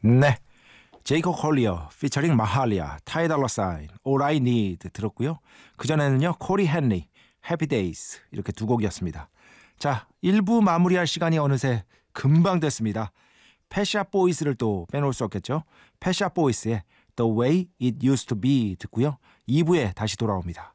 네, 제이콥 콜리어 피처링 마할리아, 타이 달러 사인, All I Need 들었고요. 그전에는요 코리 헨리, 해피 데이즈 이렇게 두 곡이었습니다. 자, 1부 마무리할 시간이 어느새 금방 됐습니다. 펫샵 보이스를 또 빼놓을 수 없겠죠. 펫샵 보이스의 The Way It Used to Be 듣고요. 2부에 다시 돌아옵니다.